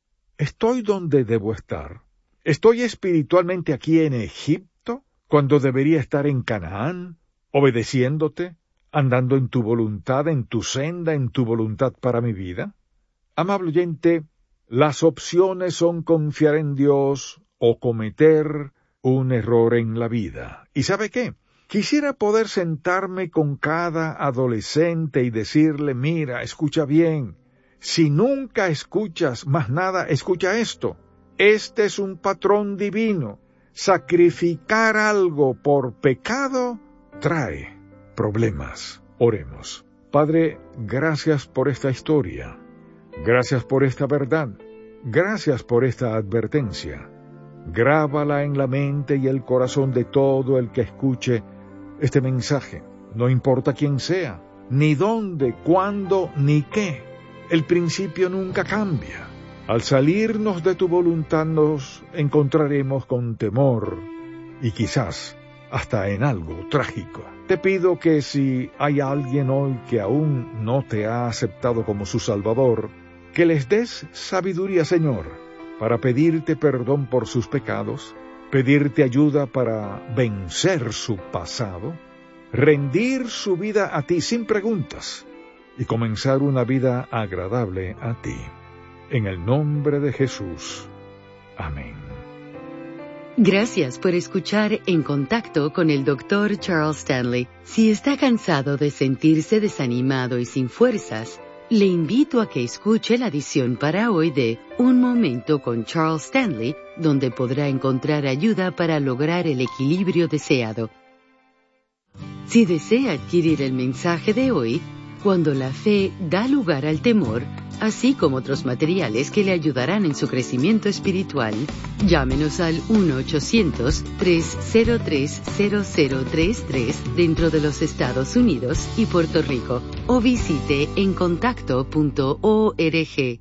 ¿estoy donde debo estar? ¿Estoy espiritualmente aquí en Egipto, cuando debería estar en Canaán, obedeciéndote, andando en tu voluntad, en tu senda, en tu voluntad para mi vida? Amable oyente, las opciones son confiar en Dios o cometer un error en la vida. ¿Y sabe qué? Quisiera poder sentarme con cada adolescente y decirle, mira, escucha bien, si nunca escuchas más nada, escucha esto. Este es un patrón divino. Sacrificar algo por pecado trae problemas. Oremos. Padre, gracias por esta historia. Gracias por esta verdad. Gracias por esta advertencia. Grábala en la mente y el corazón de todo el que escuche este mensaje. No importa quién sea, ni dónde, cuándo, ni qué. El principio nunca cambia. Al salirnos de tu voluntad nos encontraremos con temor y quizás hasta en algo trágico. Te pido que si hay alguien hoy que aún no te ha aceptado como su Salvador, que les des sabiduría, Señor, para pedirte perdón por sus pecados, pedirte ayuda para vencer su pasado, rendir su vida a ti sin preguntas y comenzar una vida agradable a ti. En el nombre de Jesús. Amén. Gracias por escuchar En Contacto con el doctor Charles Stanley. Si está cansado de sentirse desanimado y sin fuerzas, le invito a que escuche la edición para hoy de Un Momento con Charles Stanley, donde podrá encontrar ayuda para lograr el equilibrio deseado. Si desea adquirir el mensaje de hoy, Cuando la fe da lugar al temor, así como otros materiales que le ayudarán en su crecimiento espiritual, llámenos al uno ochocientos, tres cero tres, cero cero tres tres dentro de los Estados Unidos y Puerto Rico, o visite en contacto punto org.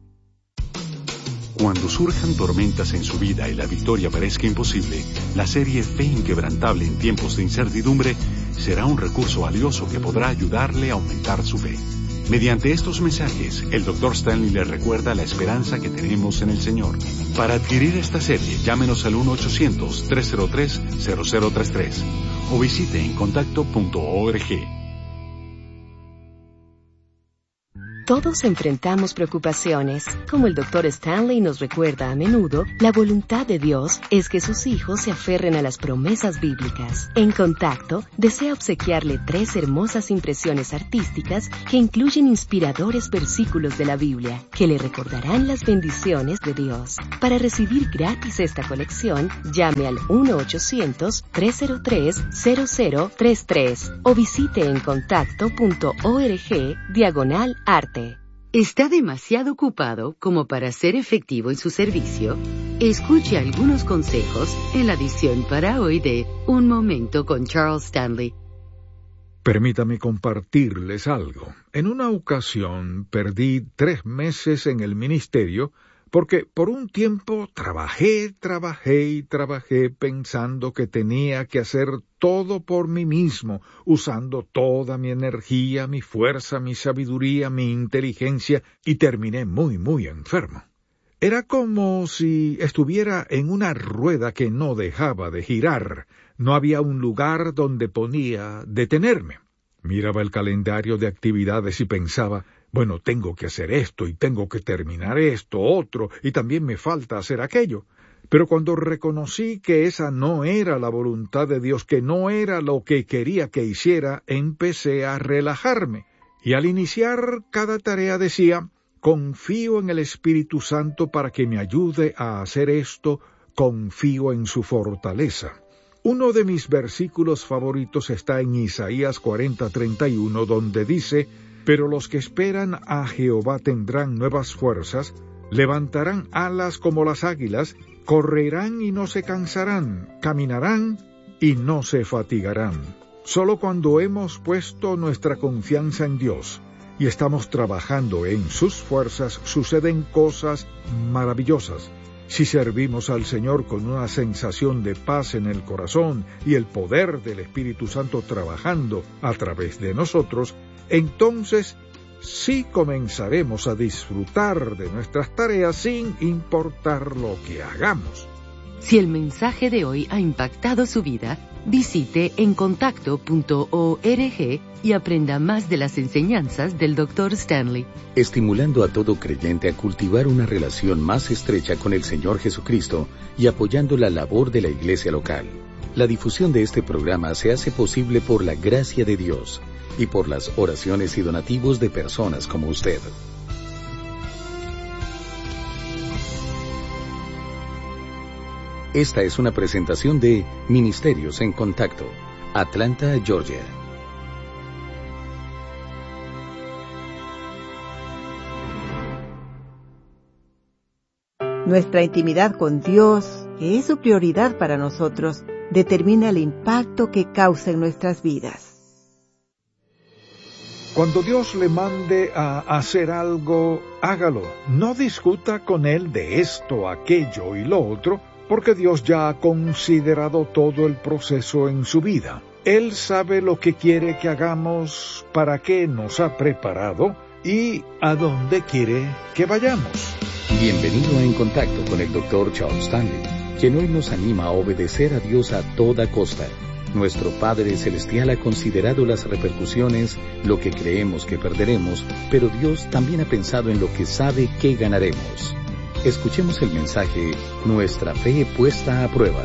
Cuando surjan tormentas en su vida y la victoria parezca imposible, la serie Fe Inquebrantable en tiempos de incertidumbre será un recurso valioso que podrá ayudarle a aumentar su fe. Mediante estos mensajes, el doctor Stanley le recuerda la esperanza que tenemos en el Señor. Para adquirir esta serie, llámenos al uno ochocientos, tres cero tres, cero cero tres tres o visite en contacto punto org. Todos enfrentamos preocupaciones. Como el doctor Stanley nos recuerda a menudo, la voluntad de Dios es que sus hijos se aferren a las promesas bíblicas. En Contacto, desea obsequiarle tres hermosas impresiones artísticas que incluyen inspiradores versículos de la Biblia, que le recordarán las bendiciones de Dios. Para recibir gratis esta colección, llame al uno ochocientos, tres cero tres, cero cero tres tres o visite encontacto.org diagonal arte. ¿Está demasiado ocupado como para ser efectivo en su servicio? Escuche algunos consejos en la edición para hoy de Un Momento con Charles Stanley. Permítame compartirles algo. En una ocasión perdí tres meses en el ministerio porque por un tiempo trabajé, trabajé y trabajé pensando que tenía que hacer todo por mí mismo, usando toda mi energía, mi fuerza, mi sabiduría, mi inteligencia, y terminé muy, muy enfermo. Era como si estuviera en una rueda que no dejaba de girar. No había un lugar donde podía detenerme. Miraba el calendario de actividades y pensaba, bueno, tengo que hacer esto y tengo que terminar esto, otro, y también me falta hacer aquello. Pero cuando reconocí que esa no era la voluntad de Dios, que no era lo que quería que hiciera, empecé a relajarme. Y al iniciar cada tarea decía, confío en el Espíritu Santo para que me ayude a hacer esto, confío en su fortaleza. Uno de mis versículos favoritos está en Isaías cuarenta treinta y uno, donde dice, pero los que esperan a Jehová tendrán nuevas fuerzas, levantarán alas como las águilas, correrán y no se cansarán, caminarán y no se fatigarán. Solo cuando hemos puesto nuestra confianza en Dios y estamos trabajando en sus fuerzas, suceden cosas maravillosas. Si servimos al Señor con una sensación de paz en el corazón y el poder del Espíritu Santo trabajando a través de nosotros, entonces sí comenzaremos a disfrutar de nuestras tareas sin importar lo que hagamos. Si el mensaje de hoy ha impactado su vida, visite encontacto punto org y aprenda más de las enseñanzas del doctor Stanley. Estimulando a todo creyente a cultivar una relación más estrecha con el Señor Jesucristo y apoyando la labor de la iglesia local. La difusión de este programa se hace posible por la gracia de Dios y por las oraciones y donativos de personas como usted. Esta es una presentación de Ministerios en Contacto, Atlanta, Georgia. Nuestra intimidad con Dios, que es su prioridad para nosotros, determina el impacto que causa en nuestras vidas. Cuando Dios le mande a hacer algo, hágalo. No discuta con Él de esto, aquello y lo otro, porque Dios ya ha considerado todo el proceso en su vida. Él sabe lo que quiere que hagamos, para qué nos ha preparado y a dónde quiere que vayamos. Bienvenido a En Contacto con el doctor Charles Stanley, quien hoy nos anima a obedecer a Dios a toda costa. Nuestro Padre Celestial ha considerado las repercusiones, lo que creemos que perderemos, pero Dios también ha pensado en lo que sabe que ganaremos. Escuchemos el mensaje, Nuestra Fe Puesta a Prueba.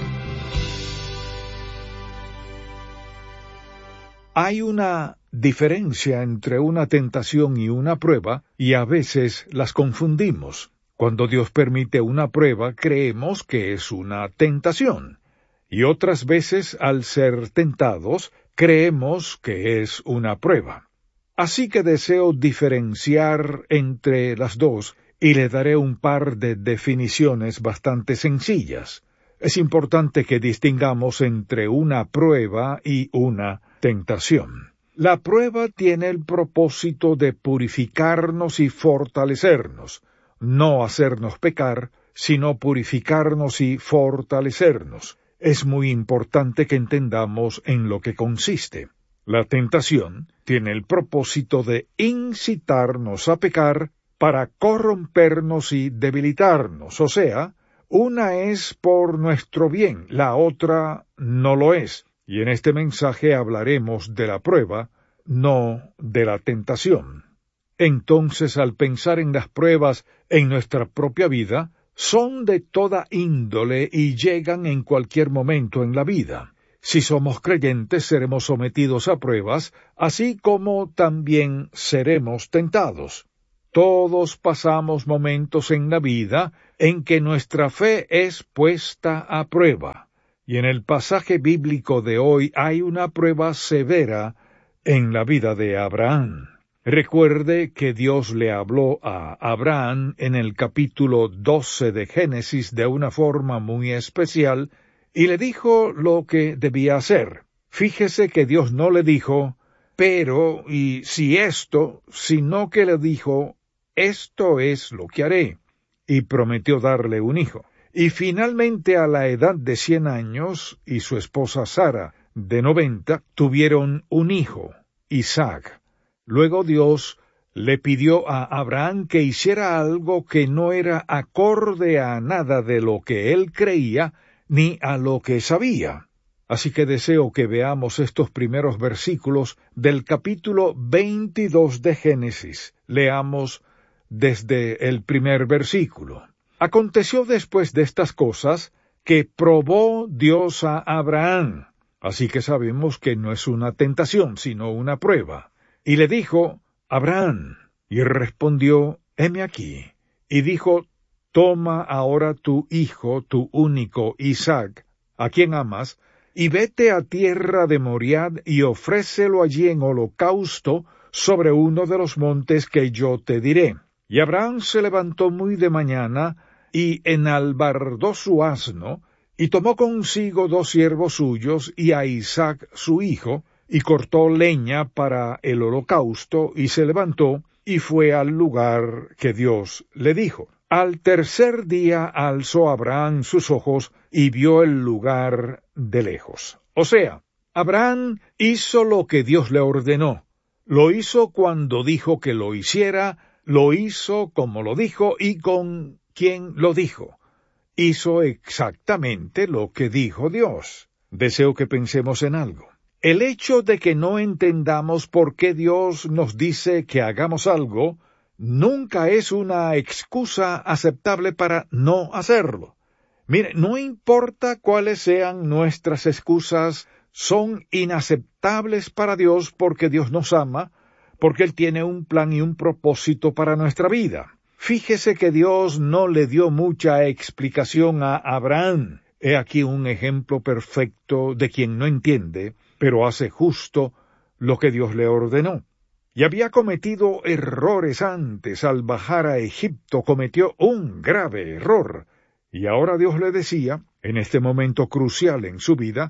Hay una diferencia entre una tentación y una prueba, y a veces las confundimos. Cuando Dios permite una prueba, creemos que es una tentación. Y otras veces, al ser tentados, creemos que es una prueba. Así que deseo diferenciar entre las dos, y le daré un par de definiciones bastante sencillas. Es importante que distingamos entre una prueba y una tentación. La prueba tiene el propósito de purificarnos y fortalecernos, no hacernos pecar, sino purificarnos y fortalecernos. Es muy importante que entendamos en lo que consiste. La tentación tiene el propósito de incitarnos a pecar para corrompernos y debilitarnos, o sea, una es por nuestro bien, la otra no lo es. Y en este mensaje hablaremos de la prueba, no de la tentación. Entonces, al pensar en las pruebas en nuestra propia vida, son de toda índole y llegan en cualquier momento en la vida. Si somos creyentes, seremos sometidos a pruebas, así como también seremos tentados. Todos pasamos momentos en la vida en que nuestra fe es puesta a prueba. Y en el pasaje bíblico de hoy hay una prueba severa en la vida de Abraham. Recuerde que Dios le habló a Abraham en el capítulo doce de Génesis de una forma muy especial y le dijo lo que debía hacer. Fíjese que Dios no le dijo, pero y si esto, sino que le dijo, esto es lo que haré, y prometió darle un hijo. Y finalmente a la edad de cien años y su esposa Sara de noventa tuvieron un hijo, Isaac. Luego Dios le pidió a Abraham que hiciera algo que no era acorde a nada de lo que él creía ni a lo que sabía. Así que deseo que veamos estos primeros versículos del capítulo veintidós de Génesis. Leamos desde el primer versículo. Aconteció después de estas cosas que probó Dios a Abraham. Así que sabemos que no es una tentación, sino una prueba. Y le dijo, Abraham, y respondió, heme aquí. Y dijo, toma ahora tu hijo, tu único Isaac, a quien amas, y vete a tierra de Moriad y ofrécelo allí en holocausto sobre uno de los montes que yo te diré. Y Abraham se levantó muy de mañana, y enalbardó su asno, y tomó consigo dos siervos suyos, y a Isaac su hijo, y cortó leña para el holocausto, y se levantó, y fue al lugar que Dios le dijo. Al tercer día alzó Abraham sus ojos, y vio el lugar de lejos. O sea, Abraham hizo lo que Dios le ordenó. Lo hizo cuando dijo que lo hiciera, lo hizo como lo dijo, y con quien lo dijo. Hizo exactamente lo que dijo Dios. Deseo que pensemos en algo. El hecho de que no entendamos por qué Dios nos dice que hagamos algo, nunca es una excusa aceptable para no hacerlo. Mire, no importa cuáles sean nuestras excusas, son inaceptables para Dios porque Dios nos ama, porque Él tiene un plan y un propósito para nuestra vida. Fíjese que Dios no le dio mucha explicación a Abraham. He aquí un ejemplo perfecto de quien no entiende, pero hace justo lo que Dios le ordenó. Y había cometido errores antes. Al bajar a Egipto cometió un grave error. Y ahora Dios le decía, en este momento crucial en su vida,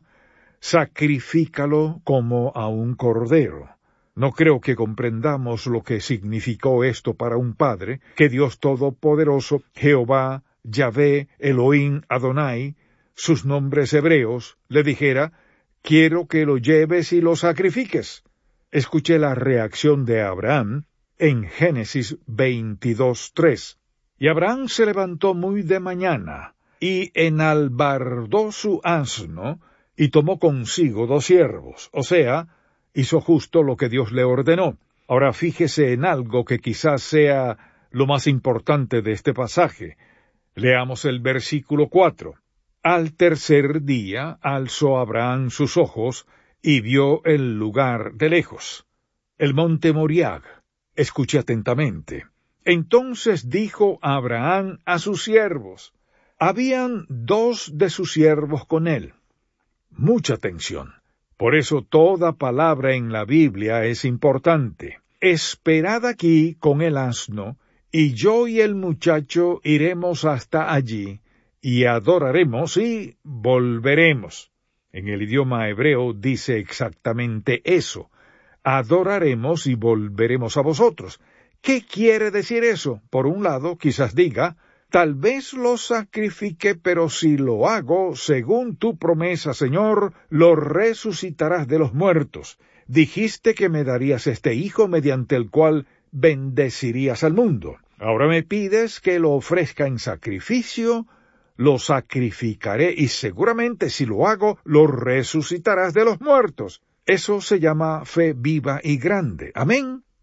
sacrifícalo como a un cordero. No creo que comprendamos lo que significó esto para un padre, que Dios Todopoderoso, Jehová, Yahvé, Elohim, Adonai, sus nombres hebreos, le dijera, quiero que lo lleves y lo sacrifiques. Escuché la reacción de Abraham en Génesis veintidós tres. Y Abraham se levantó muy de mañana, y enalbardó su asno, y tomó consigo dos siervos, o sea, hizo justo lo que Dios le ordenó. Ahora fíjese en algo que quizás sea lo más importante de este pasaje. Leamos el versículo cuatro. Al tercer día alzó Abraham sus ojos y vio el lugar de lejos, el monte Moriah. Escuche atentamente. Entonces dijo Abraham a sus siervos. Habían dos de sus siervos con él. Mucha atención. Por eso toda palabra en la Biblia es importante. Esperad aquí con el asno, y yo y el muchacho iremos hasta allí, y adoraremos y volveremos. En el idioma hebreo dice exactamente eso. Adoraremos y volveremos a vosotros. ¿Qué quiere decir eso? Por un lado, quizás diga, tal vez lo sacrifique, pero si lo hago, según tu promesa, Señor, lo resucitarás de los muertos. Dijiste que me darías este hijo mediante el cual bendecirías al mundo. Ahora me pides que lo ofrezca en sacrificio, lo sacrificaré y seguramente si lo hago, lo resucitarás de los muertos. Eso se llama fe viva y grande. Amén.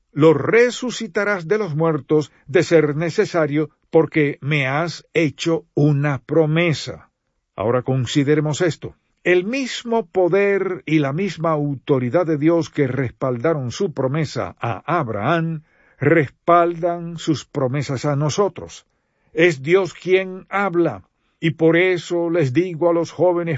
lo resucitarás de los muertos de ser necesario, porque me has hecho una promesa. Ahora consideremos esto. El mismo poder y la misma autoridad de Dios que respaldaron su promesa a Abraham, respaldan sus promesas a nosotros. Es Dios quien habla, y por eso les digo a los jóvenes